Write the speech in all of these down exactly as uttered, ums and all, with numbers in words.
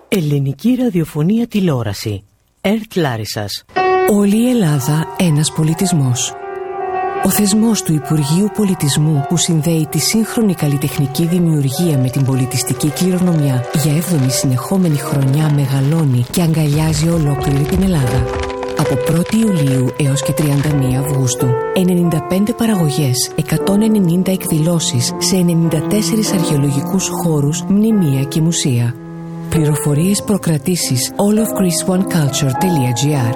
Ελληνική ραδιοφωνία τηλεόραση. ΕΡΤ Λάρισσας. Όλη η Ελλάδα ένας πολιτισμός. Ο θεσμός του Υπουργείου Πολιτισμού που συνδέει τη σύγχρονη καλλιτεχνική δημιουργία με την πολιτιστική κληρονομιά για έβδομη συνεχόμενη χρονιά μεγαλώνει και αγκαλιάζει ολόκληρη την Ελλάδα. Από πρώτη Ιουλίου έως και τριάντα μία Αυγούστου, ενενήντα πέντε παραγωγές, εκατόν ενενήντα εκδηλώσεις σε ενενήντα τέσσερις αρχαιολογικούς χώρους, μνημεία και μουσεία. Πληροφορίες προκρατήσεις all of greece one culture τελεία gr.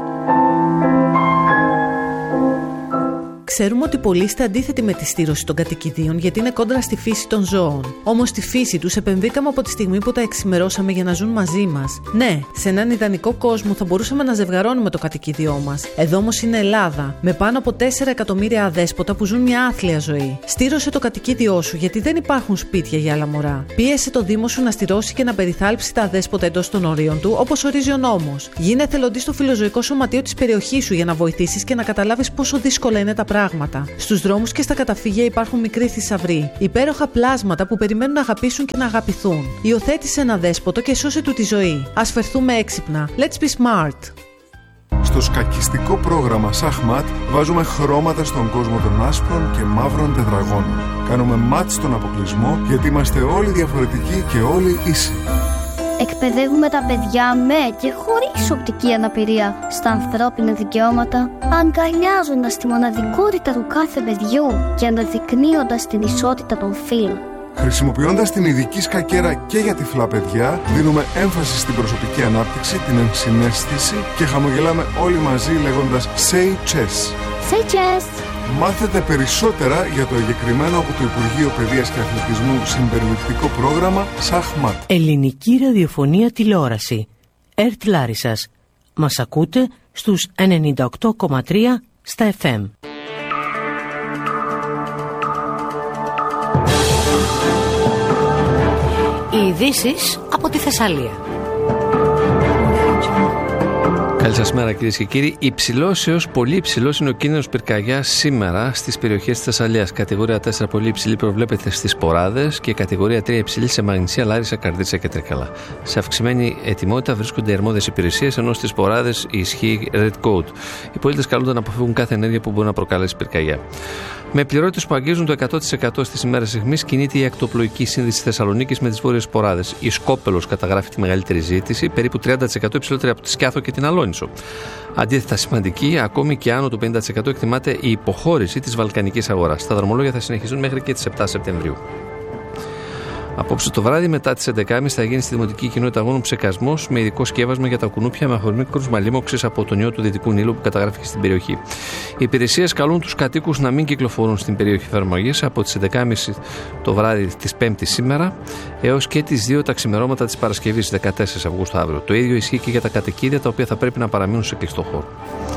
Ξέρουμε ότι πολλοί είστε αντίθετοι με τη στήρωση των κατοικιδίων γιατί είναι κόντρα στη φύση των ζώων. Όμως στη φύση τους επεμβήκαμε από τη στιγμή που τα εξημερώσαμε για να ζουν μαζί μας. Ναι, σε έναν ιδανικό κόσμο θα μπορούσαμε να ζευγαρώνουμε το κατοικίδιό μας. Εδώ όμως είναι Ελλάδα, με πάνω από τέσσερα εκατομμύρια αδέσποτα που ζουν μια άθλια ζωή. Στήρωσε το κατοικίδιό σου γιατί δεν υπάρχουν σπίτια για άλλα μωρά. Πίεσε το Δήμο σου να στηρώσει και να περιθάλψει τα αδέσποτα εντός των ορίων του, όπως ορίζει ο νόμος. Γίνε εθελοντής στο φιλοζωικό σωματείο της περιοχής σου για να βοηθήσεις και να καταλάβεις πόσο δύσκολα είναι τα πράγματα. Στους δρόμους και στα καταφύγια υπάρχουν μικροί θησαυροί, υπέροχα πλάσματα που περιμένουν να αγαπήσουν και να αγαπηθούν. Υιοθέτησε ένα δέσποτο και σώσε του τη ζωή. Ας φερθούμε έξυπνα. Let's be smart. Στο σκακιστικό πρόγραμμα Σαχμάτ βάζουμε χρώματα στον κόσμο των άσπρων και μαύρων τετραγώνων. Κάνουμε μάτ στον αποκλεισμό γιατί είμαστε όλοι διαφορετικοί και όλοι ίσοι. Εκπαιδεύουμε τα παιδιά με και χωρίς οπτική αναπηρία στα ανθρώπινα δικαιώματα, αγκαλιάζοντας τη μοναδικότητα του κάθε παιδιού και αναδεικνύοντας την ισότητα των φύλων. Χρησιμοποιώντας την ειδική σκακέρα και για τυφλά παιδιά, δίνουμε έμφαση στην προσωπική ανάπτυξη, την ενσυναίσθηση και χαμογελάμε όλοι μαζί λέγοντας Say Chess. Say Chess! Μάθετε περισσότερα για το εγκεκριμένο από το Υπουργείο Παιδείας και Αθλητισμού συμπεριληπτικό πρόγραμμα Σαχμάτ. Ελληνική ραδιοφωνία τηλεόραση. ΕΡΤ Λάρισσας. Μας ακούτε στους ενενήντα οκτώ κόμμα τρία στα εφ εμ. Οι ειδήσεις από τη Θεσσαλία. Καλή σας μέρα κυρίες και κύριοι. Υψηλός έως πολύ υψηλός είναι ο κίνδυνος πυρκαγιάς σήμερα στις περιοχές της Θεσσαλίας. Κατηγορία τέσσερα πολύ υψηλή προβλέπεται στις Ποράδες και κατηγορία τρία υψηλή σε Μαγνησία, Λάρισα, Καρδίτσα και Τρίκαλα. Σε αυξημένη ετοιμότητα βρίσκονται οι αρμόδιες υπηρεσίες, ενώ στις Ποράδες ισχύει Red Code. Οι πολίτες καλούνται να αποφύγουν κάθε ενέργεια που μπορεί να προκαλέσει πυρκαγιά. Με πληρότητες που αγγίζουν το εκατό τοις εκατό στις ημέρες αιχμής κινείται η ακτοπλοϊκή σύνδεση Θεσσαλονίκης με τις βόρειες Ποράδες. Η Σκόπελος καταγράφει τη μεγαλύτερη ζήτηση, περίπου τριάντα τοις εκατό υψηλότερη από τη Σκιάθο και την Αλόνισο. Αντίθετα, σημαντική, ακόμη και άνω του πενήντα τοις εκατό εκτιμάται η υποχώρηση της βαλκανικής αγοράς. Τα δρομολόγια θα συνεχιστούν μέχρι και τις επτά Σεπτεμβρίου. Απόψε το βράδυ, μετά τις έντεκα και τριάντα, θα γίνει στη Δημοτική Κοινότητα Αγώνων ψεκασμός με ειδικό σκεύασμα για τα κουνούπια με αφορμή κρούσμα λίμωξης από τον ιό του Δυτικού Νείλου που καταγράφηκε στην περιοχή. Οι υπηρεσίες καλούν τους κατοίκους να μην κυκλοφορούν στην περιοχή εφαρμογής από τις έντεκα και τριάντα το βράδυ της Πέμπτης σήμερα έως και τις δύο τα ξημερώματα της Παρασκευής δεκατέσσερις Αυγούστου αύριο. Το ίδιο ισχύει και για τα κατοικίδια τα οποία θα πρέπει να παραμείνουν σε κλειστό χώρο.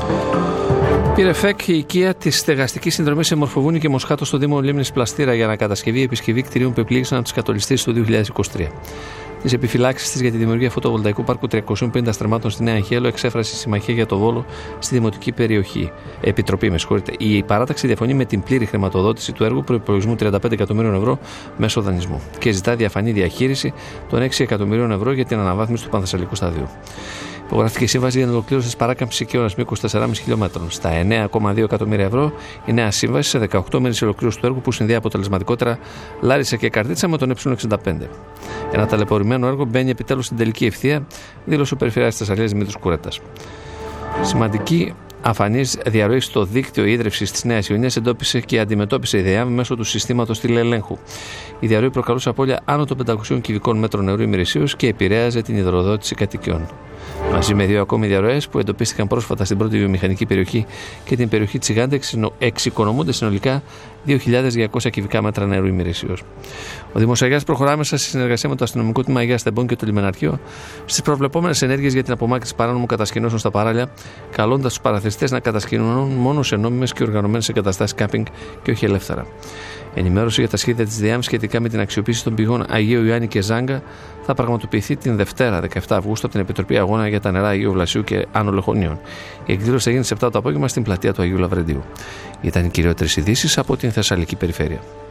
Πήρε φεκ η οικία τη στεγαστική συνδρομή σε Μορφοβούνι και Μοσχάτο στο Δήμο Λίμνης Πλαστήρα για ανακατασκευή επισκευή κτηρίων που επλήγησαν από τις κατολιστήσεις του δύο χιλιάδες είκοσι τρία. Τις επιφυλάξεις της για τη δημιουργία φωτοβολταϊκού πάρκου τριακοσίων πενήντα στρεμμάτων στη Νέα Αγχέλο εξέφρασε η Συμμαχία για το Βόλο στη Δημοτική Περιοχή. Επιτροπή, με συγχωρείτε. Η παράταξη διαφωνεί με την πλήρη χρηματοδότηση του έργου προϋπολογισμού τριάντα πέντε εκατομμυρίων ευρώ μέσω δανεισμού και ζητά διαφανή διαχείριση των έξι εκατομμυρίων ευρώ για την αναβάθμιση του Πανθεσσαλικού σταδίου. Υπογράφηκε η σύμβαση για την ολοκλήρωση τη παράκαμψη οικείωνα μήκους τέσσερα κόμμα πέντε χιλιόμετρων. Στα εννέα κόμμα δύο εκατομμύρια ευρώ η νέα σύμβαση σε δεκαοκτώ μέρες ολοκλήρωση του έργου που συνδέει αποτελεσματικότερα Λάρισα και Καρδίτσα με τον Ε εξήντα πέντε. Ένα ταλαιπωρημένο έργο μπαίνει επιτέλους στην τελική ευθεία, δήλωσε ο Περιφερειάρχης της Θεσσαλίας Δημήτρης Κουρέτας. Σημαντική αφανής διαρροή στο δίκτυο ίδρυυσης της Νέας Ιωνίας εντόπισε και αντιμετώπισε η ΔΕΑΜ μέσω του συστήματος τηλεελέγχου. Η διαρροή προκαλούσε απώλεια άνω των πεντακοσίων κυβικών μέτρων νερού ημερησίως και επηρέαζε την υδροδότηση κατοικιών. Μαζί με δύο ακόμη διαρροές που εντοπίστηκαν πρόσφατα στην πρώτη βιομηχανική περιοχή και την περιοχή Τσιγάντα, εξοικονομούνται συνολικά δύο χιλιάδες διακόσια κυβικά μέτρα νερού ημερησίως. Ο Δήμος Αγιάς προχωρά μέσα στη συνεργασία με το αστυνομικό τμήμα Αγίας Τεμπών και το λιμεναρχείο στις προβλεπόμενες ενέργειες για την απομάκρυνση παράνομων κατασκηνώσεων στα παράλια, καλώντας τους παραθεριστές να κατασκηνώνουν μόνο σε νόμιμες και οργανωμένες εγκαταστάσεις κάμπινγκ και όχι ελεύθερα. Ενημέρωση για τα σχέδια της ΔΕΑΜ σχετικά με την αξιοποίηση των πηγών Αγίου Ιωάννη και Ζάγκα θα πραγματοποιηθεί την Δευτέρα, δεκαεπτά Αυγούστου, από την Επιτροπή Αγώνα για τα Νερά Αγίου Βλασίου και Άνω Λεχονίων. Η εκδήλωση θα γίνει στις επτά το απόγευμα στην πλατεία του Αγίου Λαβρεντίου. Ήταν οι κυριότερες ειδήσεις από την Θεσσαλική Περιφέρεια.